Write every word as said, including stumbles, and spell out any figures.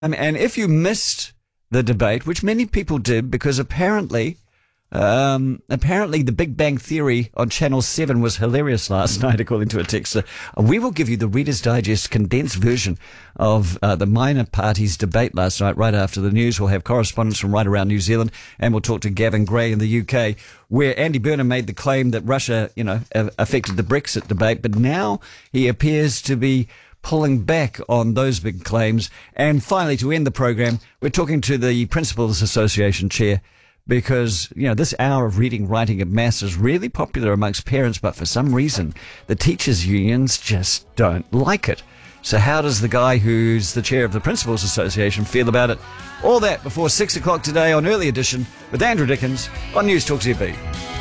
Um, and if you missed the debate, which many people did, because apparently, um, apparently the Big Bang Theory on Channel seven was hilarious last night, according to a texter. Uh, we will give you the Reader's Digest condensed version of uh, the minor parties debate last night, right after the news. We'll have correspondents from right around New Zealand, and we'll talk to Gavin Gray in the U K, where Andy Burnham made the claim that Russia, you know, affected the Brexit debate, but now he appears to be pulling back on those big claims. And finally, to end the program, we're talking to the Principals Association chair, because, you know, this hour of reading, writing and maths is really popular amongst parents, but for some reason, the teachers' unions just don't like it. So how does the guy who's the chair of the Principals Association feel about it? All that before six o'clock today on Early Edition with Andrew Dickens on News Talk Z B.